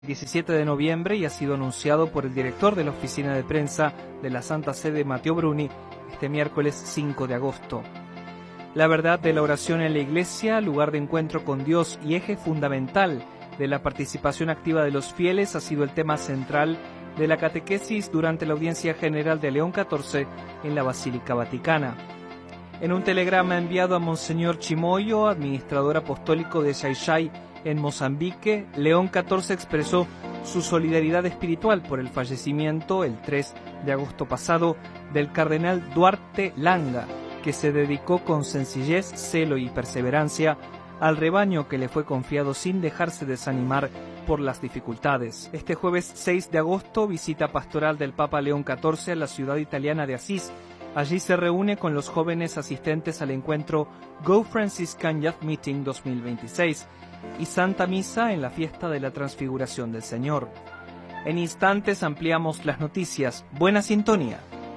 17 de noviembre y ha sido anunciado por el director de la oficina de prensa de la Santa Sede, Matteo Bruni, este miércoles 5 de agosto. La verdad de la oración en la Iglesia, lugar de encuentro con Dios y eje fundamental de la participación activa de los fieles, ha sido el tema central de la catequesis durante la audiencia general de León XIV en la Basílica Vaticana. En un telegrama enviado a Monseñor Chimoio, administrador apostólico de Xai-Xai en Mozambique, León XIV expresó su solidaridad espiritual por el fallecimiento, el 3 de agosto pasado, del cardenal Duarte Langa, que se dedicó con sencillez, celo y perseverancia al rebaño que le fue confiado sin dejarse desanimar por las dificultades. Este jueves 6 de agosto, visita pastoral del Papa León XIV a la ciudad italiana de Asís. Allí se reúne con los jóvenes asistentes al encuentro Go Franciscan Youth Meeting 2026 y Santa Misa en la fiesta de la Transfiguración del Señor. En instantes ampliamos las noticias. Buena sintonía.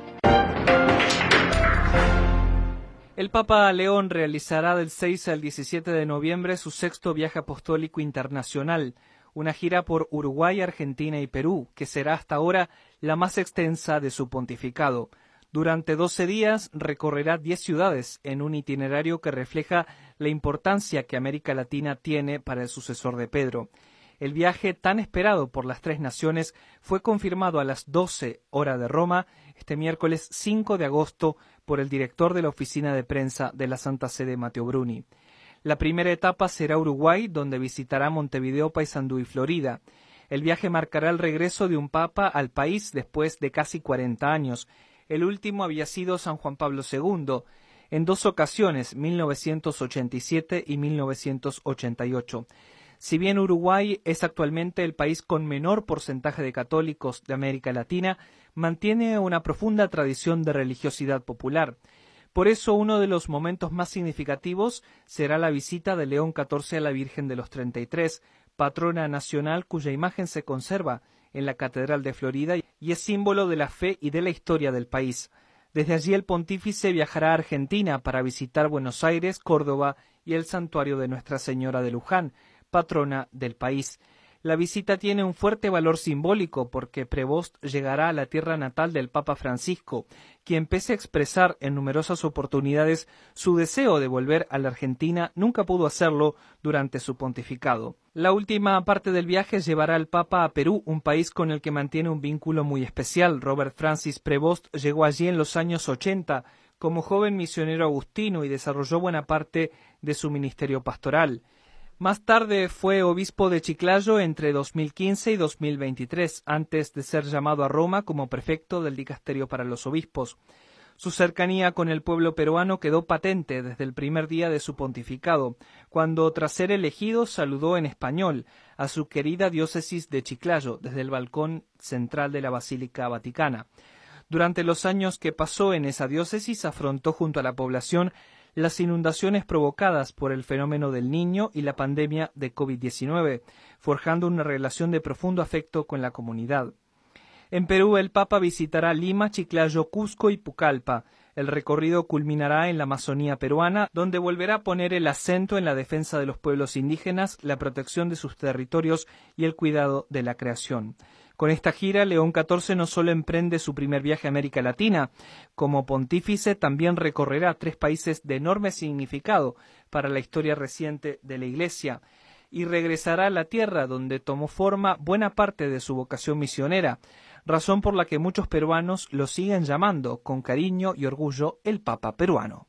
El Papa León realizará del 6 al 17 de noviembre su sexto viaje apostólico internacional, una gira por Uruguay, Argentina y Perú, que será hasta ahora la más extensa de su pontificado. Durante 12 días recorrerá 10 ciudades en un itinerario que refleja la importancia que América Latina tiene para el sucesor de Pedro. El viaje tan esperado por las tres naciones fue confirmado a las 12 horas de Roma este miércoles 5 de agosto por el director de la oficina de prensa de la Santa Sede, Matteo Bruni. La primera etapa será Uruguay, donde visitará Montevideo, Paysandú y Florida. El viaje marcará el regreso de un papa al país después de casi 40 años. El último había sido San Juan Pablo II, en dos ocasiones, 1987 y 1988. Si bien Uruguay es actualmente el país con menor porcentaje de católicos de América Latina, mantiene una profunda tradición de religiosidad popular. Por eso, uno de los momentos más significativos será la visita de León XIV a la Virgen de los 33, patrona nacional cuya imagen se conserva en la Catedral de Florida y es símbolo de la fe y de la historia del país. Desde allí el pontífice viajará a Argentina para visitar Buenos Aires, Córdoba y el santuario de Nuestra Señora de Luján, patrona del país. La visita tiene un fuerte valor simbólico porque Prevost llegará a la tierra natal del Papa Francisco, quien pese a expresar en numerosas oportunidades su deseo de volver a la Argentina, nunca pudo hacerlo durante su pontificado. La última parte del viaje llevará al Papa a Perú, un país con el que mantiene un vínculo muy especial. Robert Francis Prevost llegó allí en los años 80 como joven misionero agustino y desarrolló buena parte de su ministerio pastoral. Más tarde fue obispo de Chiclayo entre 2015 y 2023, antes de ser llamado a Roma como prefecto del dicasterio para los obispos. Su cercanía con el pueblo peruano quedó patente desde el primer día de su pontificado, cuando tras ser elegido saludó en español a su querida diócesis de Chiclayo desde el balcón central de la Basílica Vaticana. Durante los años que pasó en esa diócesis afrontó junto a la población las inundaciones provocadas por el fenómeno del Niño y la pandemia de COVID-19, forjando una relación de profundo afecto con la comunidad. En Perú, el Papa visitará Lima, Chiclayo, Cusco y Pucallpa. El recorrido culminará en la Amazonía peruana, donde volverá a poner el acento en la defensa de los pueblos indígenas, la protección de sus territorios y el cuidado de la creación. Con esta gira, León XIV no solo emprende su primer viaje a América Latina, como pontífice también recorrerá 3 países de enorme significado para la historia reciente de la Iglesia y regresará a la tierra donde tomó forma buena parte de su vocación misionera, razón por la que muchos peruanos lo siguen llamando con cariño y orgullo el Papa peruano.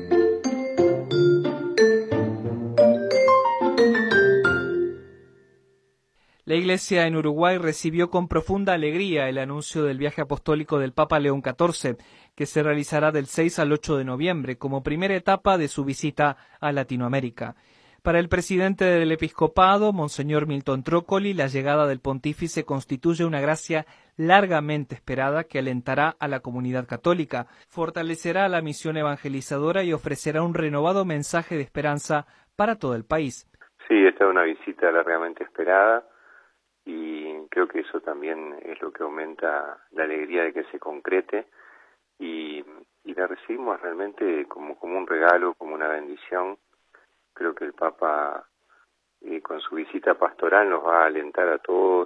La Iglesia en Uruguay recibió con profunda alegría el anuncio del viaje apostólico del Papa León XIV, que se realizará del 6 al 8 de noviembre, como primera etapa de su visita a Latinoamérica. Para el presidente del episcopado, Monseñor Milton Trócoli, la llegada del pontífice constituye una gracia largamente esperada que alentará a la comunidad católica, fortalecerá la misión evangelizadora y ofrecerá un renovado mensaje de esperanza para todo el país. Sí, esta es una visita largamente esperada y creo que eso también es lo que aumenta la alegría de que se concrete y la recibimos realmente como un regalo, como una bendición. Creo que el Papa con su visita pastoral nos va a alentar a todos